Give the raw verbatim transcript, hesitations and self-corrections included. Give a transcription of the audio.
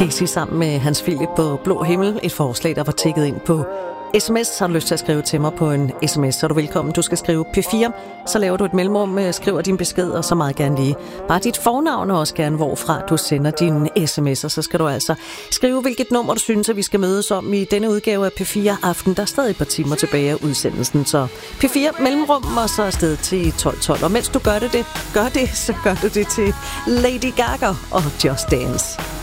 Casey sammen med Hans Philip på Blå Himmel. Et forslag, der var tækket ind på sms. Har du lyst til at skrive til mig på en sms, så er du velkommen. Du skal skrive P fire, så laver du et mellemrum, skriver din besked, og så meget gerne lige bare dit fornavn, og også gerne hvorfra du sender dine sms'er. Så skal du altså skrive, hvilket nummer du synes, at vi skal mødes om i denne udgave af P fire Aften. Der er stadig et par timer tilbage af udsendelsen, så P fire mellemrum, og så afsted til tolv tolv. Og mens du gør det, det, gør det, så gør du det til Lady Gaga og Just Dance.